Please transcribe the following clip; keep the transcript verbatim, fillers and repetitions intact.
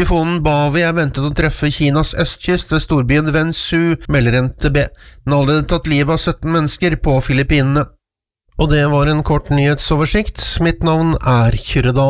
Tyfonen Bavi er ventet å treffe Kinas østkyst ved storbyen Wensu, melder N T B. Den har allerede tatt livet av sytten mennesker på Filippinene. Og det var en kort nyhetsoversikt. Mitt navn er Kyrre Dahl.